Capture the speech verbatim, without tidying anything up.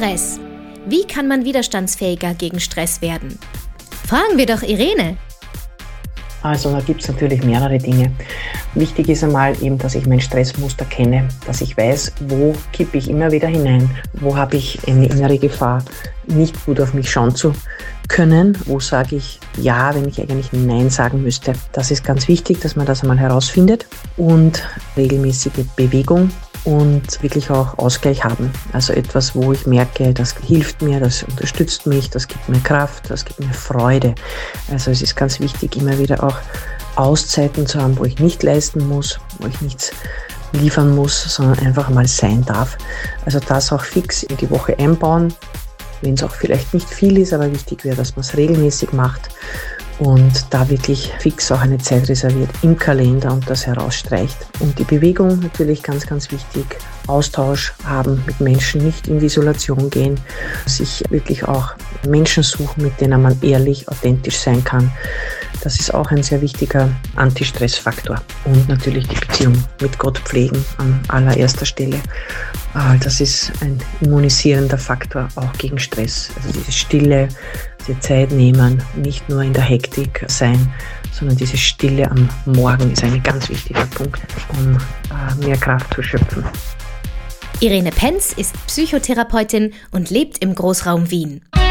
Stress. Wie kann man widerstandsfähiger gegen Stress werden? Fragen wir doch Irene. Also da gibt es natürlich mehrere Dinge. Wichtig ist einmal eben, dass ich mein Stressmuster kenne, dass ich weiß, wo kippe ich immer wieder hinein, wo habe ich eine innere Gefahr, nicht gut auf mich schauen zu können, wo sage ich Ja, wenn ich eigentlich Nein sagen müsste. Das ist ganz wichtig, dass man das einmal herausfindet und regelmäßige Bewegung und wirklich auch Ausgleich haben. Also etwas, wo ich merke, das hilft mir, das unterstützt mich, das gibt mir Kraft, das gibt mir Freude. Also es ist ganz wichtig, immer wieder auch Auszeiten zu haben, wo ich nicht leisten muss, wo ich nichts liefern muss, sondern einfach mal sein darf. Also das auch fix in die Woche einbauen, wenn es auch vielleicht nicht viel ist, aber wichtig wäre, dass man es regelmäßig macht und da wirklich fix auch eine Zeit reserviert im Kalender und das herausstreicht. Und die Bewegung natürlich ganz, ganz wichtig. Austausch haben mit Menschen, nicht in die Isolation gehen, sich wirklich auch Menschen suchen, mit denen man ehrlich, authentisch sein kann. Das ist auch ein sehr wichtiger Anti-Stress-Faktor. Und natürlich die Beziehung mit Gott pflegen an allererster Stelle. Das ist ein immunisierender Faktor auch gegen Stress. Also diese Stille, diese Zeit nehmen, nicht nur in der Hektik sein, sondern diese Stille am Morgen ist ein ganz wichtiger Punkt, um mehr Kraft zu schöpfen. Irene Penz ist Psychotherapeutin und lebt im Großraum Wien.